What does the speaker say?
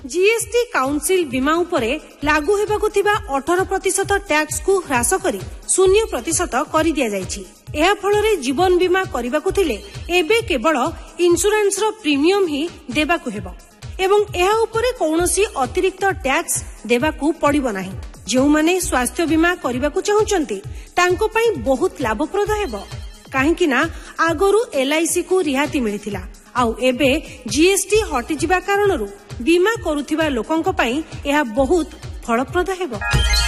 GST council बीमा उपरे लागू हेबाकु थिबा 18% टैक्स को ह्रास करी 0% करि दिया जायछि। एहा फलरे जीवन बीमा करिबाकु थिले एबे केवल इंश्योरेंस रो प्रीमियम ही देबाकु हेबो एवं एहा उपरे कौनसी अतिरिक्त टैक्स देबाकु पड़िबो नाही। जो माने स्वास्थ्य बीमा करिबाकु चाहुचंती तांको पई बहुत लाभप्रद हेबो काहेकि ना आगरु एलआईसी को रिहाती मिलिथिला आउ एबे जीएसटी हटि जिबा कारणरु बीमा करुथिबा लोकंक पई एहा बहुत फलप्रद हेबो।